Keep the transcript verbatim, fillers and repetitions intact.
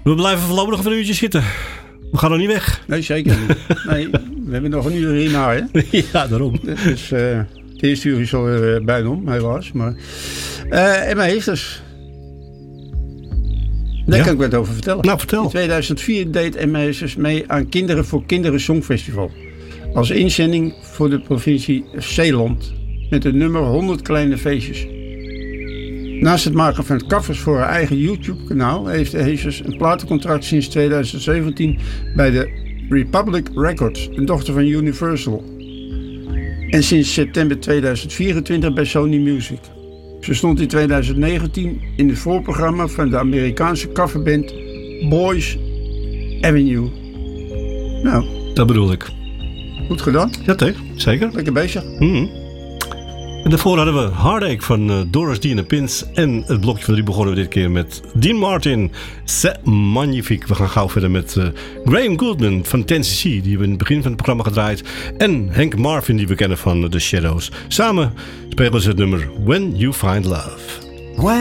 We blijven voorlopig nog een uurtje zitten. We gaan nog niet weg. Nee, zeker niet. Nee, we hebben nog een uur hierna, hè? Ja, daarom. Dus uh, het eerste uur is alweer uh, bijna om, helaas. Maar, uh, en mijn heesters. Daar ja? kan ik wat over vertellen. Nou, vertel. In tweeduizend vier deed M Heesters mee aan Kinderen voor Kinderen Songfestival. Als inzending voor de provincie Zeeland. Met het nummer honderd kleine feestjes. Naast het maken van covers voor haar eigen YouTube-kanaal heeft de Heesters een platencontract sinds tweeduizend zeventien bij de Republic Records, een dochter van Universal. En sinds september tweeduizend vierentwintig bij Sony Music. Ze stond in tweeduizend negentien in het voorprogramma van de Amerikaanse coverband Boys Avenue. Nou, dat bedoel ik. Goed gedaan. Ja, toch? Zeker. Lekker bezig. Mm-hmm. En daarvoor hadden we Heartache van uh, Doris D en de Pins. En het blokje van drie begonnen we dit keer met Dean Martin. C'est magnifique. We gaan gauw verder met uh, Graham Goodman van Tennessee. Die we in het begin van het programma gedraaid. En Hank Marvin die we kennen van uh, The Shadows. Samen spelen ze het nummer When You Find Love.